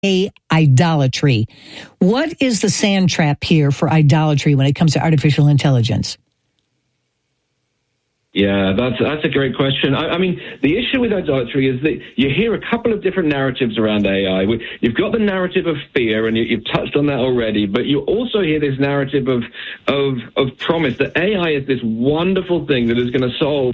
idolatry. What is the sand trap here for idolatry when it comes to artificial intelligence? Yeah, that's a great question. I mean, the issue with idolatry is that you hear a couple of different narratives around AI. You've got the narrative of fear, and you've touched on that already, but you also hear this narrative of promise that AI is this wonderful thing that is going to solve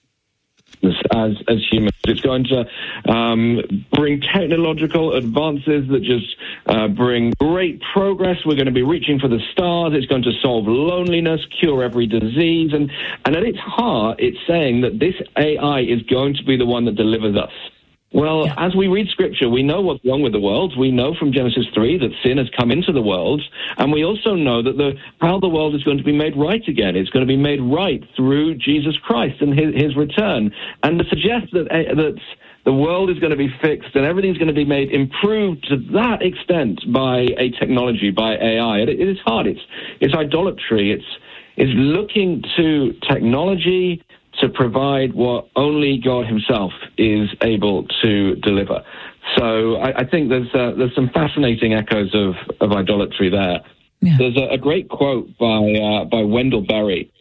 as humans. It's going to bring technological advances that just bring great progress. We're going to be reaching for the stars. It's going to solve loneliness, cure every disease. And at its heart, it's saying that this AI is going to be the one that delivers us. Well, as we read Scripture, we know what's wrong with the world. We know from Genesis 3 that sin has come into the world, and we also know that how the world is going to be made right again. It's going to be made right through Jesus Christ and his return. And to suggest that the world is going to be fixed and everything's going to be made improved to that extent by a technology, by AI, it is hard. It's idolatry. It's looking to technology to provide what only God himself is able to deliver. So I think there's some fascinating echoes of idolatry there. Yeah. There's a great quote by Wendell Berry,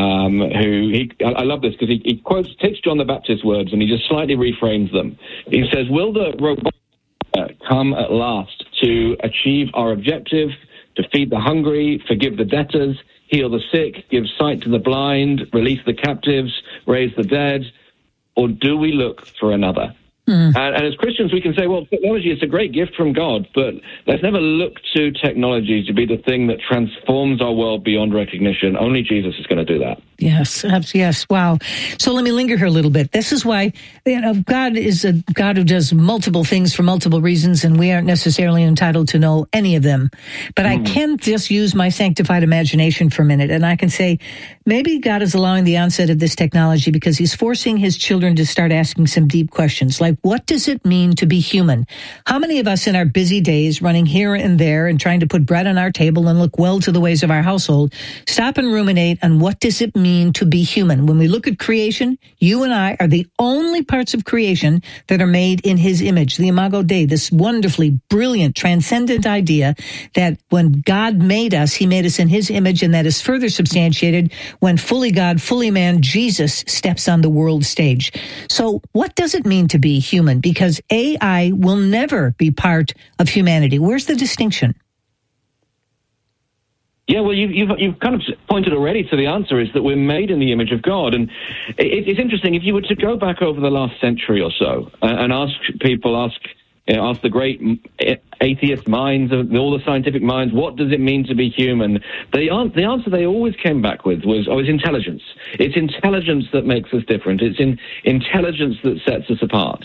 I love this because he takes John the Baptist's words and he just slightly reframes them. He says, will the robot come at last to achieve our objective, to feed the hungry, forgive the debtors, heal the sick, give sight to the blind, release the captives, raise the dead, or do we look for another? And as Christians, we can say, well, technology is a great gift from God, but let's never look to technology to be the thing that transforms our world beyond recognition. Only Jesus is going to do that. Yes. Wow. So let me linger here a little bit. This is why, God is a God who does multiple things for multiple reasons, and we aren't necessarily entitled to know any of them. But I can just use my sanctified imagination for a minute, and I can say, maybe God is allowing the onset of this technology because he's forcing his children to start asking some deep questions, like, what does it mean to be human? How many of us in our busy days, running here and there and trying to put bread on our table and look well to the ways of our household, stop and ruminate on what does it mean to be human? When we look at creation, you and I are the only parts of creation that are made in his image, the Imago Dei, this wonderfully brilliant, transcendent idea that when God made us, he made us in his image, and that is further substantiated when fully God, fully man, Jesus steps on the world stage. So what does it mean to be human? Because AI will never be part of humanity. Where's the distinction? Yeah, well, you've kind of pointed already to the answer is that we're made in the image of God. And it's interesting, if you were to go back over the last century or so and ask the great atheist minds, all the scientific minds, what does it mean to be human? The answer they always came back with was, it's intelligence. It's intelligence that makes us different. It's intelligence that sets us apart.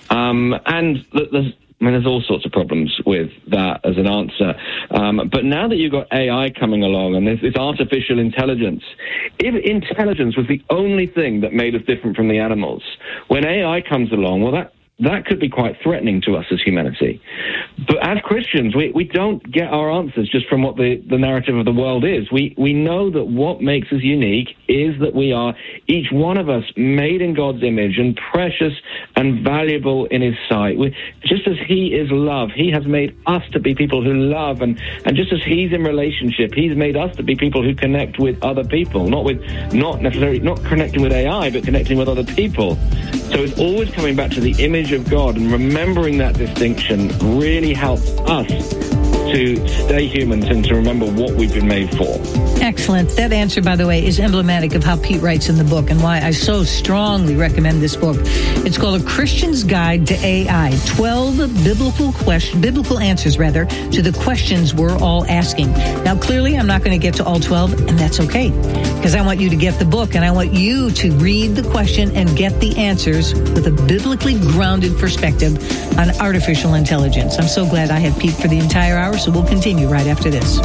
There's all sorts of problems with that as an answer. But now that you've got AI coming along and this artificial intelligence, if intelligence was the only thing that made us different from the animals, when AI comes along, well, that could be quite threatening to us as humanity. But as Christians, we don't get our answers just from what the narrative of the world is. We know that what makes us unique is that we are, each one of us, made in God's image and precious and valuable in his sight. Just as he is love, he has made us to be people who love, and just as he's in relationship, he's made us to be people who connect with other people, not connecting with AI, but connecting with other people. So it's always coming back to the image of God, and remembering that distinction really helps us to stay human and to remember what we've been made for. Excellent. That answer, by the way, is emblematic of how Pete writes in the book and why I so strongly recommend this book. It's called A Christian's Guide to AI, 12 biblical answers to the questions we're all asking. Now, clearly, I'm not going to get to all 12, and that's okay, because I want you to get the book, and I want you to read the question and get the answers with a biblically grounded perspective on artificial intelligence. I'm so glad I had Pete for the entire hour, so we'll continue right after this.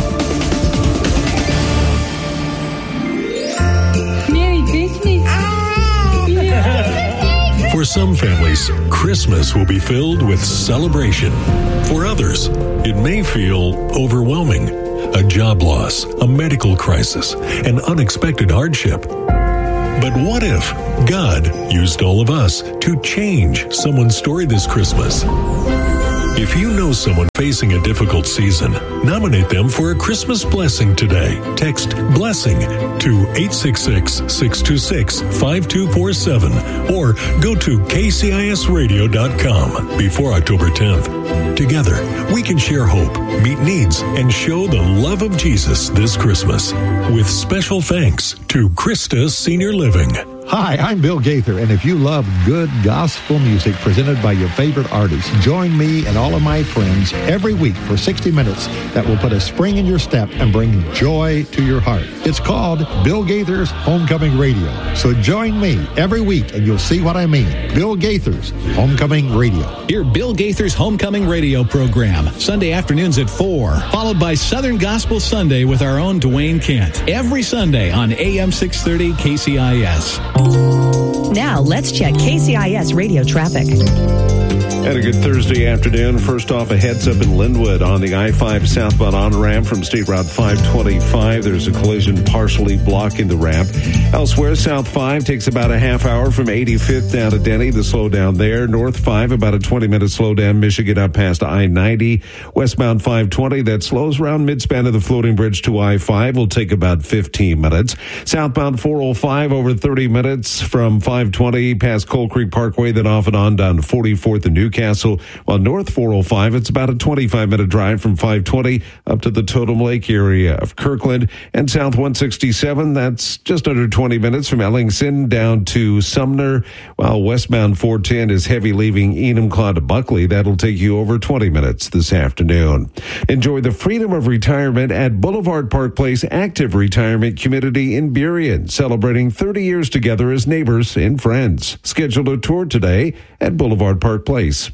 Merry Christmas. For some families, Christmas will be filled with celebration. For others, it may feel overwhelming. A job loss, a medical crisis, an unexpected hardship. But what if God used all of us to change someone's story this Christmas? If you know someone facing a difficult season, nominate them for a Christmas blessing today. Text BLESSING to 866-626-5247 or go to kcisradio.com before October 10th. Together, we can share hope, meet needs, and show the love of Jesus this Christmas. With special thanks to Christa Senior Living. Hi, I'm Bill Gaither, and if you love good gospel music presented by your favorite artists, join me and all of my friends every week for 60 minutes that will put a spring in your step and bring joy to your heart. It's called Bill Gaither's Homecoming Radio. So join me every week and you'll see what I mean. Bill Gaither's Homecoming Radio. Hear Bill Gaither's Homecoming Radio program, Sunday afternoons at 4, followed by Southern Gospel Sunday with our own Dwayne Kent, every Sunday on AM 630 KCIS. Now, let's check KCIS radio traffic. And a good Thursday afternoon. First off, a heads up in Linwood on the I-5 southbound on-ramp from State Route 525. There's a collision partially blocking the ramp. Elsewhere, South 5 takes about a half hour from 85th down to Denny. The slowdown there. North 5, about a 20-minute slowdown. Michigan up past I-90. Westbound 520, that slows around midspan of the floating bridge to I-5 will take about 15 minutes. Southbound 405 over 30 minutes from 520 past Coal Creek Parkway, then off and on down to 44th and Newcastle, while North 405, it's about a 25-minute drive from 520 up to the Totem Lake area of Kirkland. And South 167, that's just under 20 minutes from Ellingson down to Sumner, while westbound 410 is heavy leaving Enumclaw to Buckley. That'll take you over 20 minutes this afternoon. Enjoy the freedom of retirement at Boulevard Park Place Active Retirement Community in Burien, celebrating 30 years together as neighbors and friends. Schedule a tour today at boulevardparkplace.com.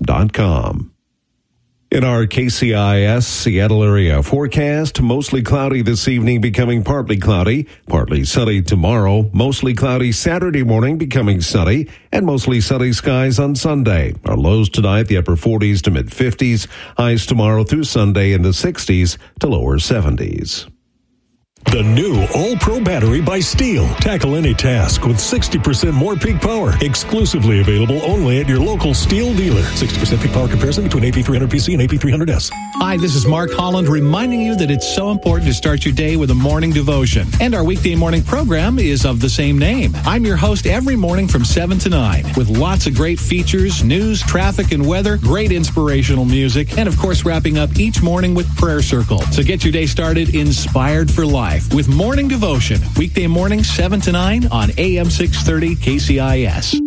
In our KCIS Seattle area forecast, mostly cloudy this evening, becoming partly cloudy, partly sunny tomorrow, mostly cloudy Saturday morning, becoming sunny, and mostly sunny skies on Sunday. Our lows tonight, the upper 40s to mid 50s, highs tomorrow through Sunday in the 60s to lower 70s. The new All-Pro battery by Steel. Tackle any task with 60% more peak power. Exclusively available only at your local Steel dealer. 60% peak power comparison between AP300PC and AP300S. Hi, this is Mark Holland reminding you that it's so important to start your day with a morning devotion. And our weekday morning program is of the same name. I'm your host every morning from 7 to 9 with lots of great features, news, traffic, and weather, great inspirational music, and of course wrapping up each morning with Prayer Circle. So get your day started inspired for life with Morning Devotion, weekday morning 7 to 9 on AM 630 KCIS.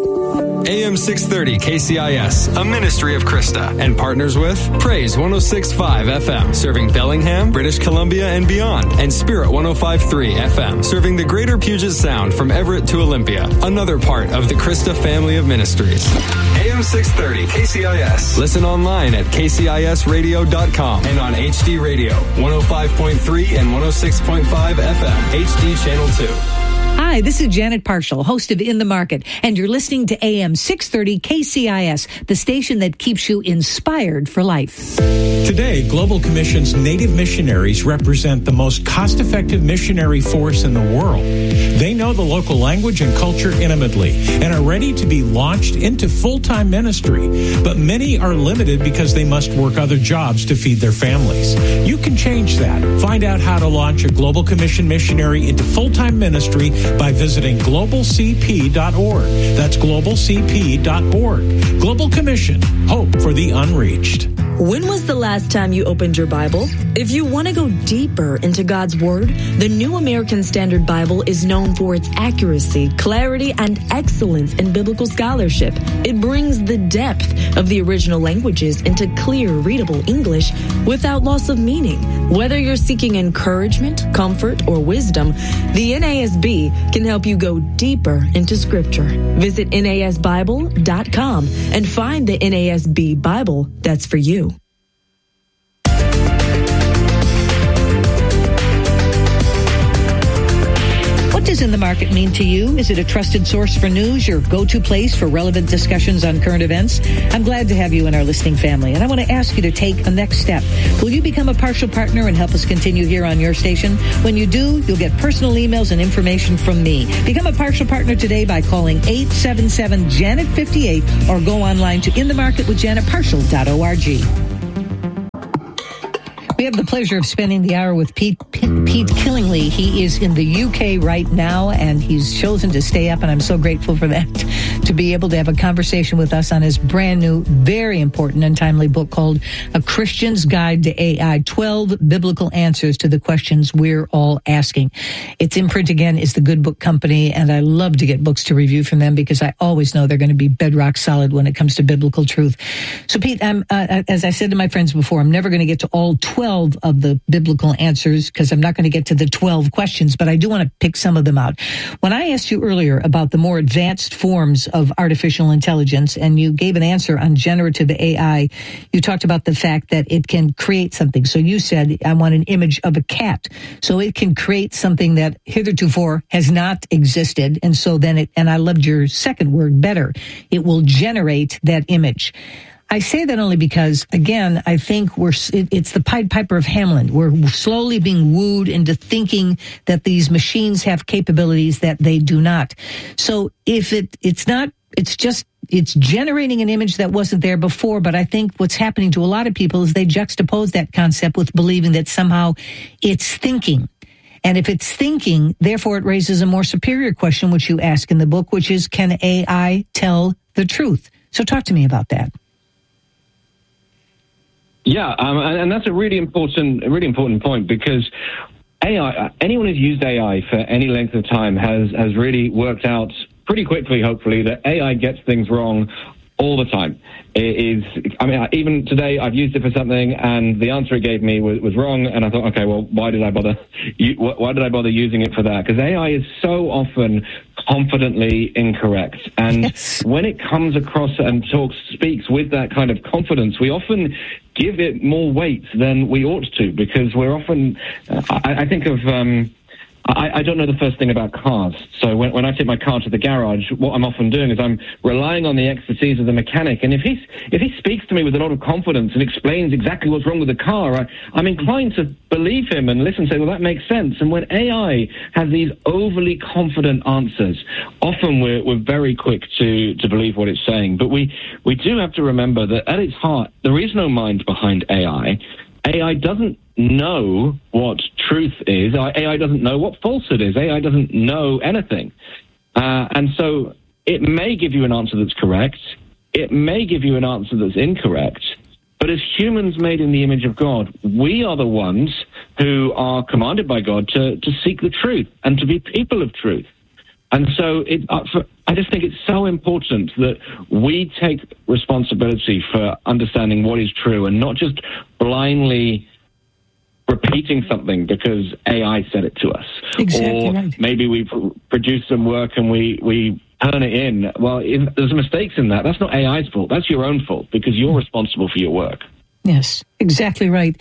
AM 630 KCIS, a ministry of Krista, and partners with Praise 106.5 FM, serving Bellingham, British Columbia, and beyond, and Spirit 105.3 FM, serving the greater Puget Sound from Everett to Olympia, another part of the Krista family of ministries. AM 630 KCIS. Listen online at kcisradio.com and on HD Radio, 105.3 and 106.5 FM, HD Channel 2. Hi, this is Janet Parshall, host of In the Market, and you're listening to AM 630 KCIS, the station that keeps you inspired for life. Today, Global Commission's Native missionaries represent the most cost-effective missionary force in the world. They know the local language and culture intimately and are ready to be launched into full-time ministry. But many are limited because they must work other jobs to feed their families. You can change that. Find out how to launch a Global Commission missionary into full-time ministry by visiting globalcp.org. That's globalcp.org. Global Commission, hope for the unreached. When was the last time you opened your Bible? If you want to go deeper into God's Word, the New American Standard Bible is known for its accuracy, clarity, and excellence in biblical scholarship. It brings the depth of the original languages into clear, readable English without loss of meaning. Whether you're seeking encouragement, comfort, or wisdom, the NASB can help you go deeper into Scripture. Visit NASBible.com and find the NASB Bible that's for you. What does does In the Market mean to you? Is it a trusted source for news, your go-to place for relevant discussions on current events? I'm glad to have you in our listening family, and I want to ask you to take a next step. Will you become a partial partner and help us continue here on your station? When you do, you'll get personal emails and information from me. Become a partial partner today by calling 877-JANET-58 or go online to inthemarketwithjanetpartial.org. We have the pleasure of spending the hour with Pete Killingly. He is in the UK right now, and he's chosen to stay up, and I'm so grateful for that, to be able to have a conversation with us on his brand new, very important and timely book called A Christian's Guide to AI, 12 Biblical Answers to the Questions We're All Asking. Its imprint, again, is the Good Book Company, and I love to get books to review from them because I always know they're going to be bedrock solid when it comes to biblical truth. So, Pete, as I said to my friends before, I'm never going to get to all 12 of the biblical answers because I'm not going to get to the 12 questions, but I do want to pick some of them out. When I asked you earlier about the more advanced forms of artificial intelligence, and you gave an answer on generative AI, you talked about the fact that it can create something. So you said, I want an image of a cat. So it can create something that heretofore has not existed. And so then and I loved your second word better, it will generate that image. I say that only because, again, I think it's the Pied Piper of Hamelin. We're slowly being wooed into thinking that these machines have capabilities that they do not. So if it's generating an image that wasn't there before, but I think what's happening to a lot of people is they juxtapose that concept with believing that somehow it's thinking. And if it's thinking, therefore it raises a more superior question, which you ask in the book, which is, can AI tell the truth? So talk to me about that. Yeah, and that's a really important point, because AI, anyone who's used AI for any length of time has really worked out pretty quickly, hopefully, that AI gets things wrong all the time. Even today I've used it for something and the answer it gave me was wrong, and I thought, okay, well, why did I bother using it for that? Because AI is so often confidently incorrect, and yes, when it comes across and speaks with that kind of confidence, we often give it more weight than we ought to, because we're often, I think of, I don't know the first thing about cars. So when I take my car to the garage, what I'm often doing is I'm relying on the expertise of the mechanic. And if he speaks to me with a lot of confidence and explains exactly what's wrong with the car, I'm inclined to believe him and listen and say, well, that makes sense. And when AI has these overly confident answers, often we're very quick to believe what it's saying. But we do have to remember that at its heart, there is no mind behind AI. AI doesn't know what truth is. AI doesn't know what falsehood is. AI doesn't know anything. And so it may give you an answer that's correct. It may give you an answer that's incorrect. But as humans made in the image of God, we are the ones who are commanded by God to seek the truth and to be people of truth. And so I just think it's so important that we take responsibility for understanding what is true and not just blindly repeating something because AI said it to us. Exactly or right. Maybe we produce some work and we turn it in. Well, if there's mistakes in that, that's not AI's fault. That's your own fault, because you're responsible for your work. Yes, exactly right.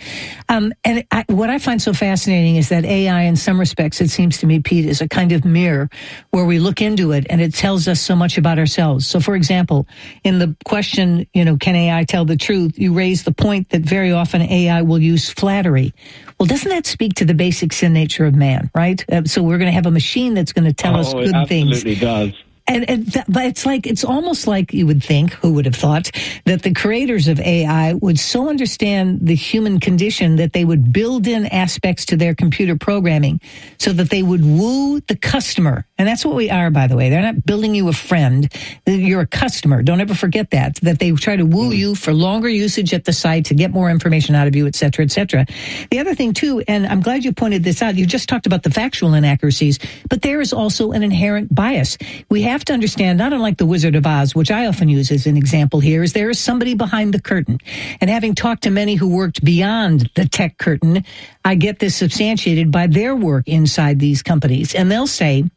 What I find so fascinating is that AI, in some respects, it seems to me, Pete, is a kind of mirror where we look into it and it tells us so much about ourselves. So, for example, in the question, can AI tell the truth? You raise the point that very often AI will use flattery. Well, doesn't that speak to the basic sin nature of man, right? So we're going to have a machine that's going to tell us good things. It absolutely does. But it's almost like you would think, who would have thought, that the creators of AI would so understand the human condition that they would build in aspects to their computer programming so that they would woo the customer. And that's what we are, by the way. They're not building you a friend. You're a customer. Don't ever forget that they try to woo you for longer usage at the site to get more information out of you, et cetera, et cetera. The other thing, too, and I'm glad you pointed this out, you just talked about the factual inaccuracies, but there is also an inherent bias. We have to understand, not unlike the Wizard of Oz, which I often use as an example here, is there is somebody behind the curtain. And having talked to many who worked beyond the tech curtain, I get this substantiated by their work inside these companies. And they'll say,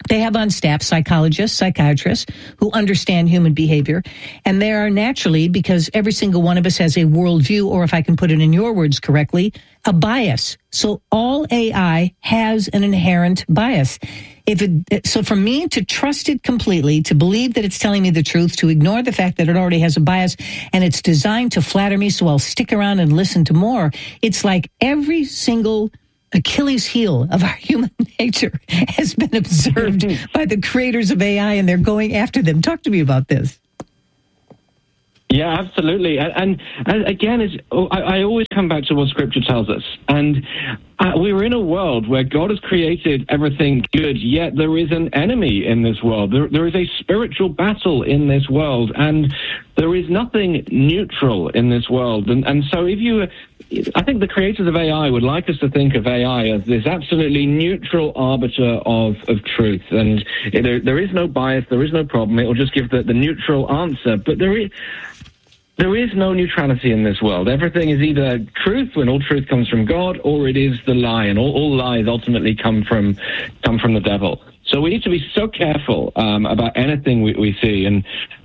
They have on staff psychologists, psychiatrists who understand human behavior. And there are naturally, because every single one of us has a worldview, or if I can put it in your words correctly, a bias. So all AI has an inherent bias. So for me to trust it completely, to believe that it's telling me the truth, to ignore the fact that it already has a bias and it's designed to flatter me so I'll stick around and listen to more, it's like every single Achilles heel of our human nature has been observed by the creators of AI, and they're going after them. Talk to me about this. Yeah, absolutely. And again, I always come back to what Scripture tells us. And we were in a world where God has created everything good, yet there is an enemy in this world. There is a spiritual battle in this world, and there is nothing neutral in this world. And so I think the creators of AI would like us to think of AI as this absolutely neutral arbiter of truth. And there is no bias, there is no problem. It will just give the neutral answer. But there is no neutrality in this world. Everything is either truth, when all truth comes from God, or it is the lie, and all lies ultimately come from the devil. So we need to be so careful about anything we see, and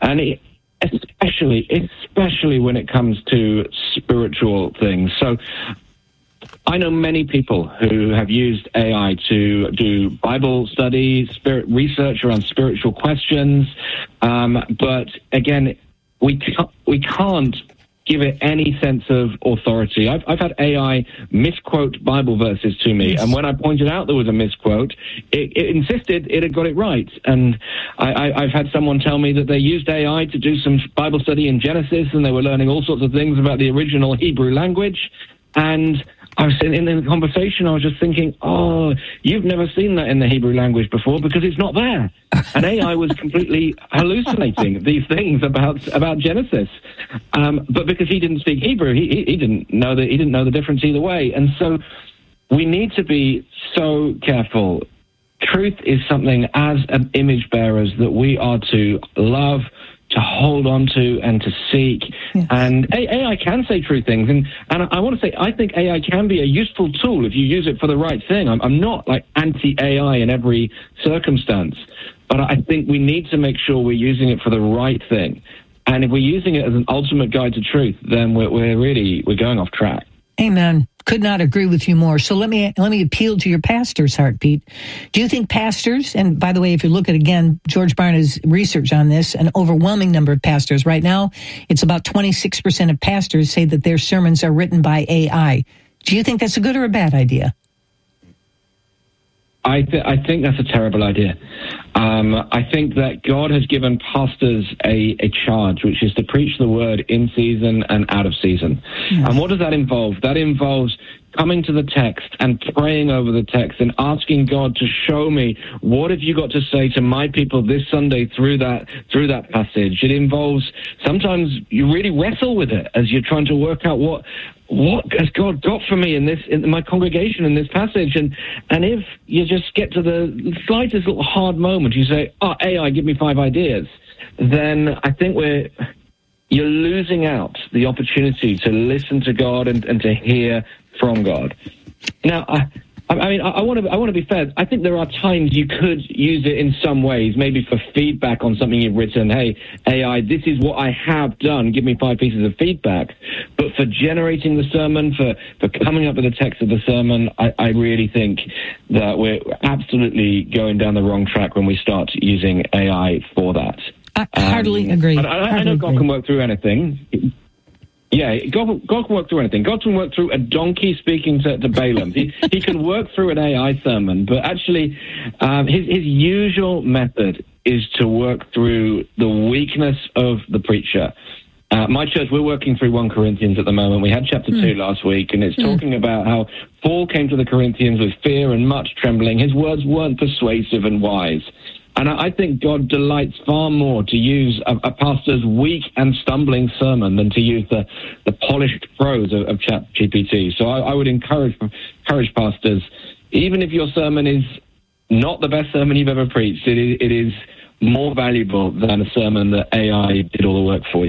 especially when it comes to spiritual things. So I know many people who have used AI to do Bible study, spirit research around spiritual questions, but again, we can't give it any sense of authority. I've had AI misquote Bible verses to me, and when I pointed out there was a misquote, it insisted it had got it right. And I've had someone tell me that they used AI to do some Bible study in Genesis, and they were learning all sorts of things about the original Hebrew language. And I was in the conversation, I was just thinking, oh, you've never seen that in the Hebrew language before because it's not there. And AI was completely hallucinating these things about Genesis. But because he didn't speak Hebrew, he didn't know the difference either way. And so we need to be so careful. Truth is something as image bearers that we are to love, to hold on to, and to seek. Yes. And AI can say true things. And I want to say, I think AI can be a useful tool if you use it for the right thing. I'm not like anti-AI in every circumstance, but I think we need to make sure we're using it for the right thing. And if we're using it as an ultimate guide to truth, then we're going off track. Amen. Could not agree with you more. So let me appeal to your pastor's heart, Pete. Do you think pastors, and by the way, if you look at, again, George Barna's research on this, an overwhelming number of pastors right now, it's about 26% of pastors say that their sermons are written by AI. Do you think that's a good or a bad idea? I think that's a terrible idea. I think that God has given pastors a charge, which is to preach the word in season and out of season. Yes. And what does that involve? That involves coming to the text and praying over the text and asking God to show me, what have you got to say to my people this Sunday through that passage. It involves, sometimes you really wrestle with it as you're trying to work out what has God got for me in my congregation in this passage. And if you just get to the slightest little hard moment, you say, oh, AI, give me 5 ideas, then I think you're losing out the opportunity to listen to God and to hear from God. Now, I want to be fair. I think there are times you could use it in some ways, maybe for feedback on something you've written. Hey, AI, this is what I have done. Give me 5 pieces of feedback. But for generating the sermon, for coming up with the text of the sermon, I really think that we're absolutely going down the wrong track when we start using AI for that. I heartily agree. I know God can work through anything. Yeah, God can work through anything. God can work through a donkey speaking to Balaam. He can work through an AI sermon, but actually his usual method is to work through the weakness of the preacher. My church, we're working through 1 Corinthians at the moment. We had chapter 2 last week, and it's talking about how Paul came to the Corinthians with fear and much trembling. His words weren't persuasive and wise. And I think God delights far more to use a pastor's weak and stumbling sermon than to use the polished prose of ChatGPT. So I would encourage pastors, even if your sermon is not the best sermon you've ever preached, it is more valuable than a sermon that AI did all the work for you.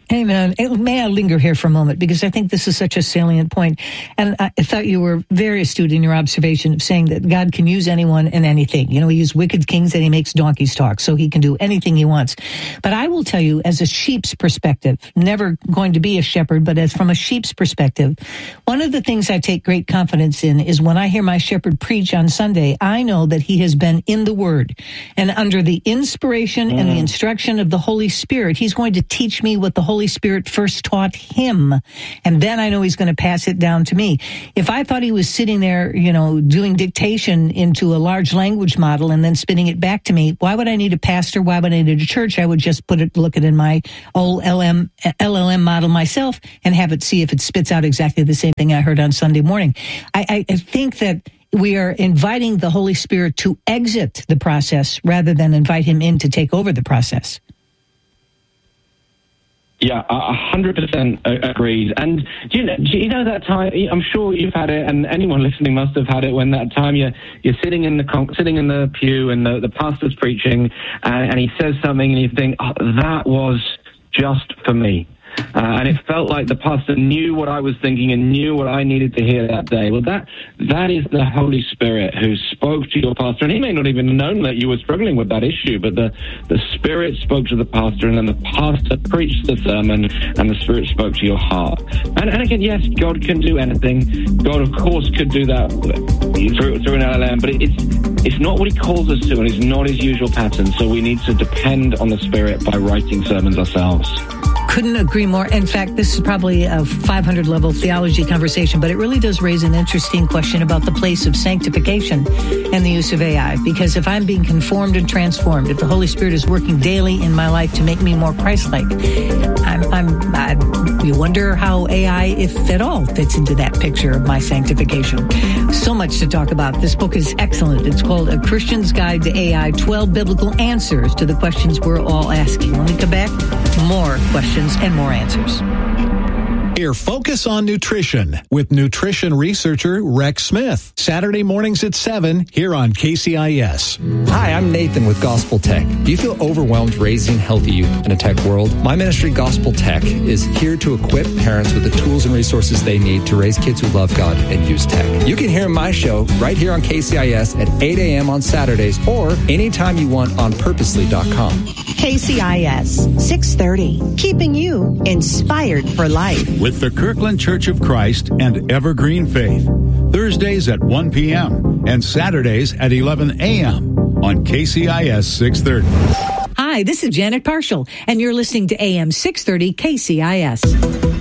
Amen. May I linger here for a moment, because I think this is such a salient point. And I thought you were very astute in your observation of saying that God can use anyone and anything. You know, he used wicked kings and he makes donkeys talk, so he can do anything he wants. But I will tell you, as a sheep's perspective, never going to be a shepherd, but as from a sheep's perspective, one of the things I take great confidence in is when I hear my shepherd preach on Sunday, I know that he has been in the Word. And under the inspiration and the instruction of the Holy Spirit, he's going to teach me what the Holy Spirit first taught him. And then I know he's going to pass it down to me. If I thought he was sitting there, you know, doing dictation into a large language model and then spitting it back to me, why would I need a pastor? Why would I need a church? I would just look at it in my old LLM model myself and have it see if it spits out exactly the same thing I heard on Sunday morning. I think that we are inviting the Holy Spirit to exit the process rather than invite him in to take over the process. Yeah, 100% agreed. And do you know that time? I'm sure you've had it, and anyone listening must have had it. When that time you're sitting in the pew and the pastor's preaching, and he says something, and you think, oh, that was just for me. And it felt like the pastor knew what I was thinking and knew what I needed to hear that day. Well, that is the Holy Spirit who spoke to your pastor. And he may not even have known that you were struggling with that issue, but the Spirit spoke to the pastor, and then the pastor preached the sermon, and the Spirit spoke to your heart. And again, yes, God can do anything. God, of course, could do that through an LLM, but it's not what he calls us to, and it's not his usual pattern. So we need to depend on the Spirit by writing sermons ourselves. Couldn't agree more. In fact, this is probably a 500-level theology conversation, but it really does raise an interesting question about the place of sanctification and the use of AI. Because if I'm being conformed and transformed, if the Holy Spirit is working daily in my life to make me more Christ-like, you wonder how AI, if at all, fits into that picture of my sanctification. So much to talk about. This book is excellent. It's called A Christian's Guide to AI, 12 Biblical Answers to the Questions We're All Asking. When we come back, more questions and more answers. Hear Focus on Nutrition with nutrition researcher Rex Smith. Saturday mornings at 7 here on KCIS. Hi, I'm Nathan with Gospel Tech. Do you feel overwhelmed raising healthy youth in a tech world? My ministry, Gospel Tech, is here to equip parents with the tools and resources they need to raise kids who love God and use tech. You can hear my show right here on KCIS at 8 a.m. on Saturdays or anytime you want on purposely.com. KCIS 630, keeping you inspired for life. With the Kirkland Church of Christ and Evergreen Faith, Thursdays at 1 p.m. and Saturdays at 11 a.m. on KCIS 630. Hi, this is Janet Parshall, and you're listening to AM 630 KCIS.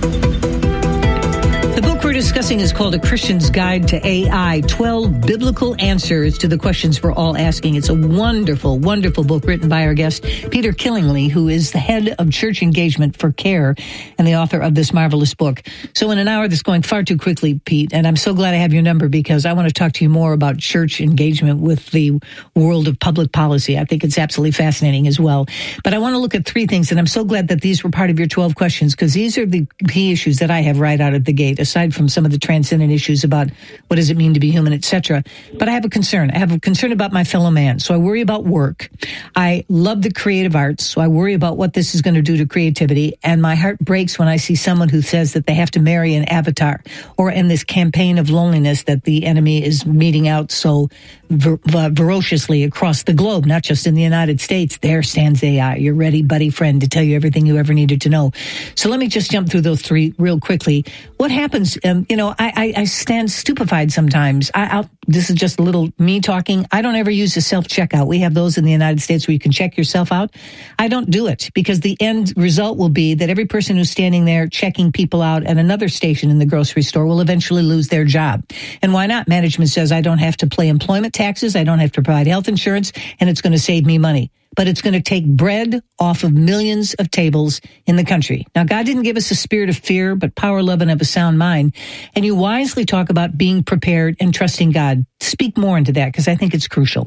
The book we're discussing is called A Christian's Guide to AI, 12 Biblical Answers to the Questions We're All Asking. It's a wonderful, wonderful book written by our guest, Peter Killingley, who is the head of church engagement for CARE and the author of this marvelous book. So in an hour that's going far too quickly, Pete, and I'm so glad I have your number because I want to talk to you more about church engagement with the world of public policy. I think it's absolutely fascinating as well. But I want to look at three things, and I'm so glad that these were part of your 12 questions because these are the key issues that I have right out of the gate, aside from some of the transcendent issues about what does it mean to be human, etc. But I have a concern. I have a concern about my fellow man. So I worry about work. I love the creative arts. So I worry about what this is going to do to creativity. And my heart breaks when I see someone who says that they have to marry an avatar, or in this campaign of loneliness that the enemy is meting out so ferociously across the globe, not just in the United States. There stands AI, your ready buddy friend to tell you everything you ever needed to know. So let me just jump through those three real quickly. What happens, I stand stupefied sometimes. This is just a little me talking. I don't ever use a self-checkout. We have those in the United States where you can check yourself out. I don't do it because the end result will be that every person who's standing there checking people out at another station in the grocery store will eventually lose their job. And why not? Management says I don't have to pay employment taxes, I don't have to provide health insurance, and it's going to save me money. But it's going to take bread off of millions of tables in the country. Now, God didn't give us a spirit of fear, but power, love, and of a sound mind. And you wisely talk about being prepared and trusting God. Speak more into that because I think it's crucial.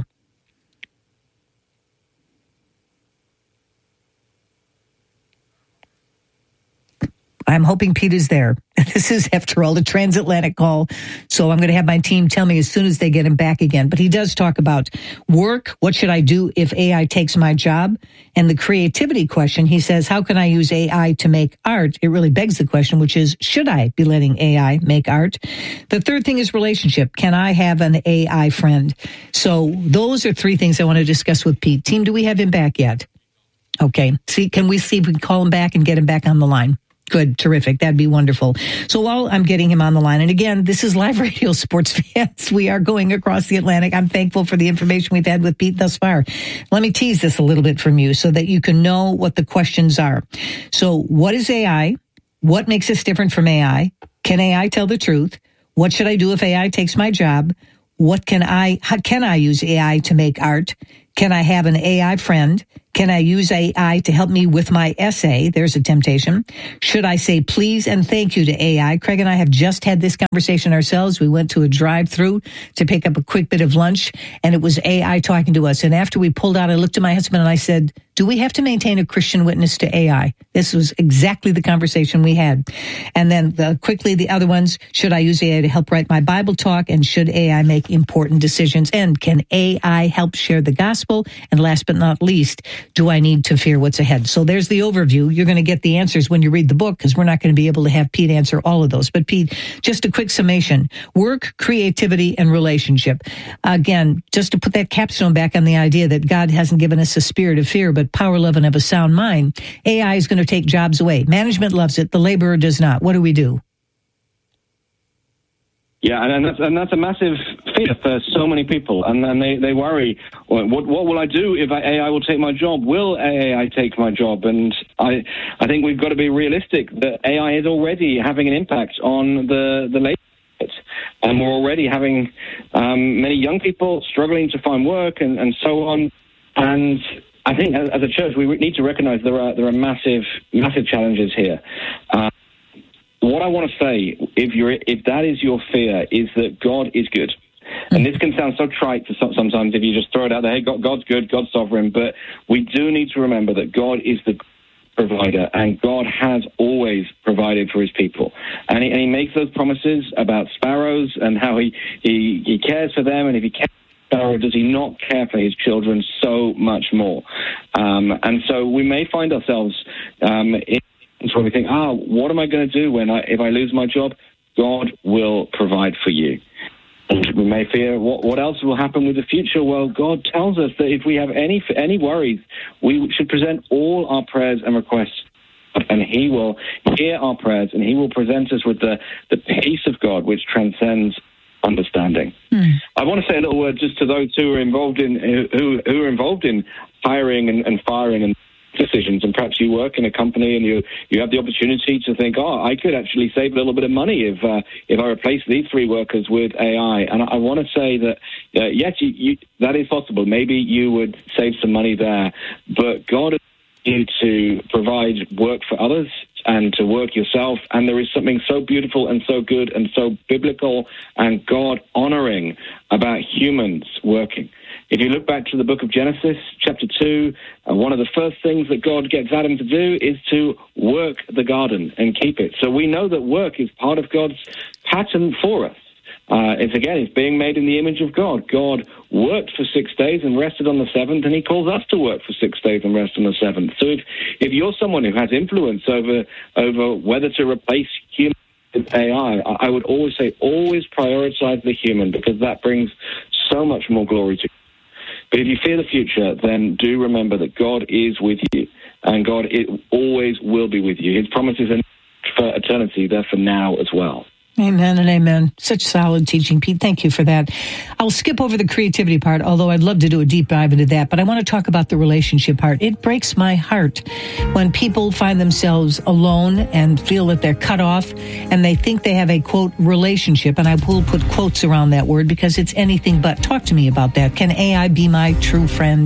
I'm hoping Pete is there. This is, after all, a transatlantic call. So I'm going to have my team tell me as soon as they get him back again. But he does talk about work. What should I do if AI takes my job? And the creativity question, he says, how can I use AI to make art? It really begs the question, which is, should I be letting AI make art? The third thing is relationship. Can I have an AI friend? So those are three things I want to discuss with Pete. Team, do we have him back yet? Okay. Can we see if we can call him back and get him back on the line? Good. Terrific. That'd be wonderful. So while I'm getting him on the line, and again, this is live radio, sports fans. We are going across the Atlantic. I'm thankful for the information we've had with Pete thus far. Let me tease this a little bit from you so that you can know what the questions are. So what is AI? What makes us different from AI? Can AI tell the truth? What should I do if AI takes my job? How can I use AI to make art? Can I have an AI friend? Can I use AI to help me with my essay? There's a temptation. Should I say please and thank you to AI? Craig and I have just had this conversation ourselves. We went to a drive-through to pick up a quick bit of lunch, and it was AI talking to us. And after we pulled out, I looked at my husband and I said, do we have to maintain a Christian witness to AI? This was exactly the conversation we had. And then quickly, the other ones, should I use AI to help write my Bible talk? And should AI make important decisions? And can AI help share the gospel? And last but not least, do I need to fear what's ahead? So there's the overview. You're going to get the answers when you read the book, because we're not going to be able to have Pete answer all of those. But Pete, just a quick summation. Work, creativity, and relationship. Again, just to put that capstone back on the idea that God hasn't given us a spirit of fear, but power, love, and of a sound mind. AI is going to take jobs away. Management loves it. The laborer does not. What do we do? Yeah, and that's a massive fear for so many people, and then they worry, what will I do if AI will take my job? Will AI take my job? And I think we've got to be realistic that AI is already having an impact on the labor market, and we're already having many young people struggling to find work and so on. And I think as a church we need to recognize there are massive challenges here. What I want to say, if that is your fear, is that God is good. And this can sound so trite sometimes if you just throw it out there, hey, God's good, God's sovereign, but we do need to remember that God is the provider, and God has always provided for his people. And he makes those promises about sparrows and how he cares for them, and if he cares for sparrow, does he not care for his children so much more? And so we may find ourselves where we think, what am I going to do if I lose my job? God will provide for you. And we may fear what else will happen with the future. Well, God tells us that if we have any worries, we should present all our prayers and requests, and he will hear our prayers, and he will present us with the peace of God, which transcends understanding. I want to say a little word just to those who are involved in hiring and firing and decisions, and perhaps you work in a company and you have the opportunity to think, I could actually save a little bit of money if I replace these 3 workers with AI. And I want to say that yes, that is possible. Maybe you would save some money there, but God has you to provide work for others and to work yourself, and there is something so beautiful and so good and so biblical and God-honoring about humans working. If you look back to the book of Genesis, chapter 2, one of the first things that God gets Adam to do is to work the garden and keep it. So we know that work is part of God's pattern for us. It's being made in the image of God. God worked for 6 days and rested on the seventh, and he calls us to work for 6 days and rest on the seventh. So if you're someone who has influence over whether to replace human with AI, I would always say always prioritize the human, because that brings so much more glory to you. But if you fear the future, then do remember that God is with you, and God always will be with you. His promises are for eternity, they're for now as well. Amen and amen. Such solid teaching, Pete. Thank you for that. I'll skip over the creativity part, although I'd love to do a deep dive into that. But I want to talk about the relationship part. It breaks my heart when people find themselves alone and feel that they're cut off, and they think they have a, quote, relationship. And I will put quotes around that word because it's anything but. Talk to me about that. Can AI be my true friend?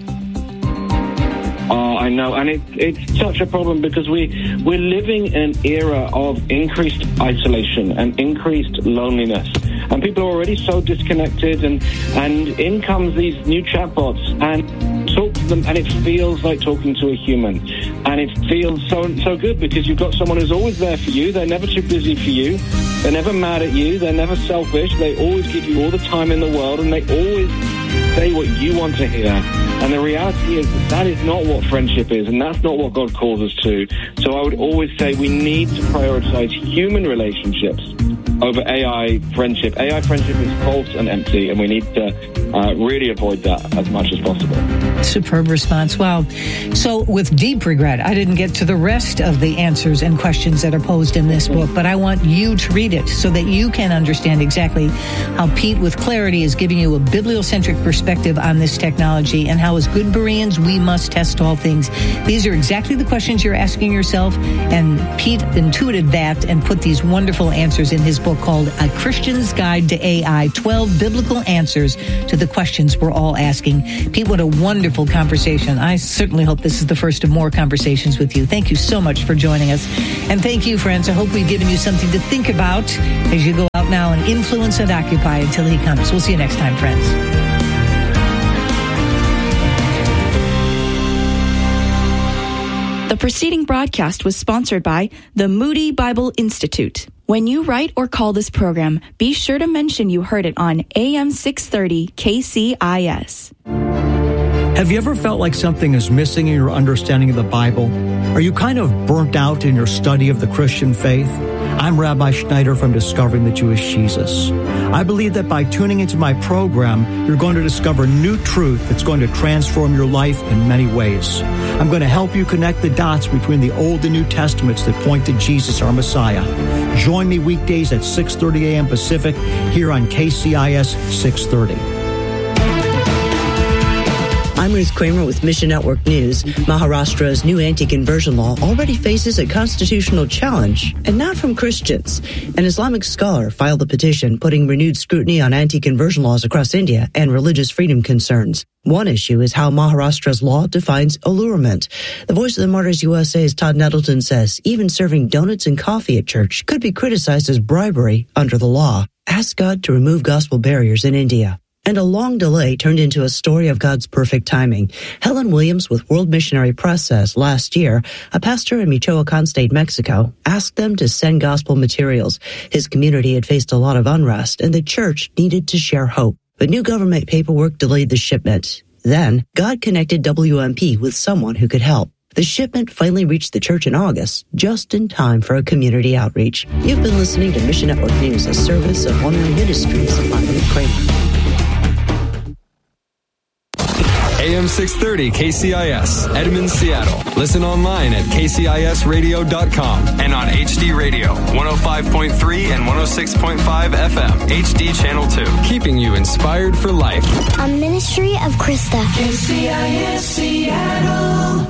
I know, and it's such a problem because we're living in an era of increased isolation and increased loneliness, and people are already so disconnected, and in comes these new chatbots and talk to them and it feels like talking to a human. And it feels so good because you've got someone who's always there for you. They're never too busy for you. They're never mad at you. They're never selfish. They always give you all the time in the world, and they always say what you want to hear. And the reality is that is not what friendship is, and that's not what God calls us to. So I would always say we need to prioritize human relationships over AI friendship. AI friendship is false and empty, and we need to really avoid that as much as possible. Superb response. Wow. So with deep regret, I didn't get to the rest of the answers and questions that are posed in this book, but I want you to read it so that you can understand exactly how Pete, with clarity, is giving you a bibliocentric perspective on this technology and how, as good Bereans, we must test all things. These are exactly the questions you're asking yourself, and Pete intuited that and put these wonderful answers in his book called A Christian's Guide to AI, 12 Biblical Answers to the Questions We're All Asking. Pete, what a wonderful conversation. I certainly hope this is the first of more conversations with you. Thank you so much for joining us. And thank you, friends. I hope we've given you something to think about as you go out now and influence and occupy until he comes. We'll see you next time, friends. The preceding broadcast was sponsored by the Moody Bible Institute. When you write or call this program, be sure to mention you heard it on AM 630 KCIS. Have you ever felt like something is missing in your understanding of the Bible? Are you kind of burnt out in your study of the Christian faith? I'm Rabbi Schneider from Discovering the Jewish Jesus. I believe that by tuning into my program, you're going to discover new truth that's going to transform your life in many ways. I'm going to help you connect the dots between the Old and New Testaments that point to Jesus, our Messiah. Join me weekdays at 6:30 a.m. Pacific here on KCIS 630. I'm Ruth Kramer with Mission Network News. Maharashtra's new anti-conversion law already faces a constitutional challenge, and not from Christians. An Islamic scholar filed a petition putting renewed scrutiny on anti-conversion laws across India and religious freedom concerns. One issue is how Maharashtra's law defines allurement. The Voice of the Martyrs USA's Todd Nettleton says even serving donuts and coffee at church could be criticized as bribery under the law. Ask God to remove gospel barriers in India. And a long delay turned into a story of God's perfect timing. Helen Williams with World Missionary Press says last year, a pastor in Michoacan State, Mexico, asked them to send gospel materials. His community had faced a lot of unrest, and the church needed to share hope. But new government paperwork delayed the shipment. Then, God connected WMP with someone who could help. The shipment finally reached the church in August, just in time for a community outreach. You've been listening to Mission Network News, a service of One-Way Ministries. I'm Ruth Kramer. AM 630 KCIS, Edmond, Seattle. Listen online at kcisradio.com and on HD Radio, 105.3 and 106.5 FM, HD Channel 2. Keeping you inspired for life. A ministry of Krista. KCIS Seattle.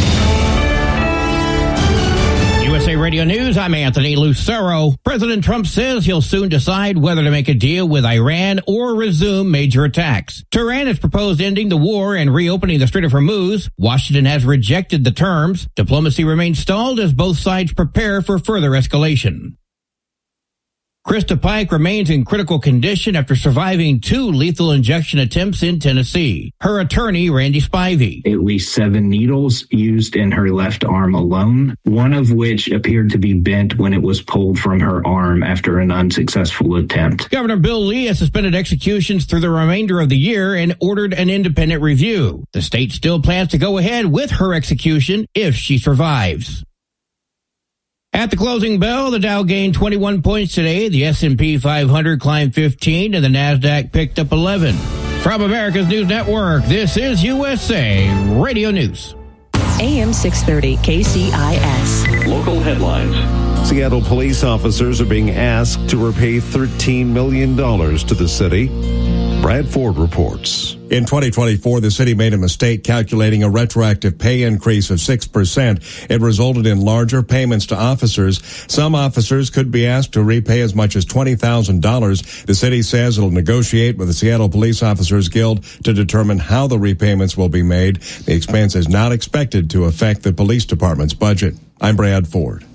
USA Radio News, I'm Anthony Lucero. President Trump says he'll soon decide whether to make a deal with Iran or resume major attacks. Tehran has proposed ending the war and reopening the Strait of Hormuz. Washington has rejected the terms. Diplomacy remains stalled as both sides prepare for further escalation. Krista Pike remains in critical condition after surviving 2 lethal injection attempts in Tennessee. Her attorney, Randy Spivey. At least 7 needles used in her left arm alone, one of which appeared to be bent when it was pulled from her arm after an unsuccessful attempt. Governor Bill Lee has suspended executions through the remainder of the year and ordered an independent review. The state still plans to go ahead with her execution if she survives. At the closing bell, the Dow gained 21 points today. The S&P 500 climbed 15 and the NASDAQ picked up 11. From America's News Network, this is USA Radio News. AM 630 KCIS. Local headlines. Seattle police officers are being asked to repay $13 million to the city. Brad Ford reports. In 2024, the city made a mistake calculating a retroactive pay increase of 6%. It resulted in larger payments to officers. Some officers could be asked to repay as much as $20,000. The city says it'll negotiate with the Seattle Police Officers Guild to determine how the repayments will be made. The expense is not expected to affect the police department's budget. I'm Brad Ford.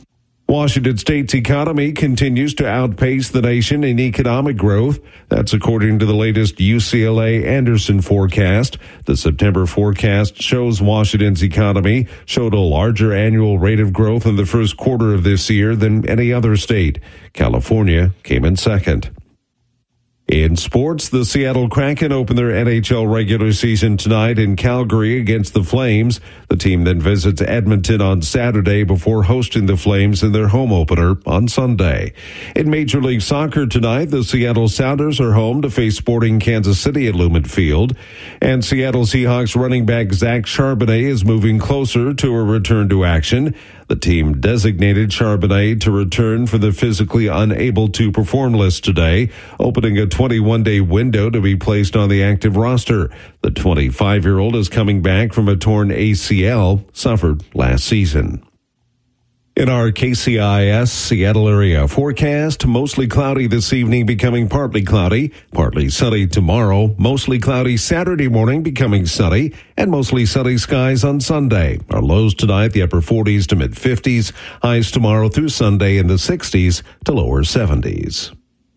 Washington State's economy continues to outpace the nation in economic growth. That's according to the latest UCLA Anderson forecast. The September forecast shows Washington's economy showed a larger annual rate of growth in the first quarter of this year than any other state. California came in second. In sports, the Seattle Kraken open their NHL regular season tonight in Calgary against the Flames. The team then visits Edmonton on Saturday before hosting the Flames in their home opener on Sunday. In Major League Soccer tonight, the Seattle Sounders are home to face Sporting Kansas City at Lumen Field. And Seattle Seahawks running back Zach Charbonnet is moving closer to a return to action. The team designated Charbonnet to return for the physically unable to perform list today, opening a 21-day window to be placed on the active roster. The 25-year-old is coming back from a torn ACL suffered last season. In our KCIS Seattle area forecast, mostly cloudy this evening, becoming partly cloudy, partly sunny tomorrow, mostly cloudy Saturday morning, becoming sunny, and mostly sunny skies on Sunday. Our lows tonight, the upper 40s to mid 50s, highs tomorrow through Sunday in the 60s to lower 70s.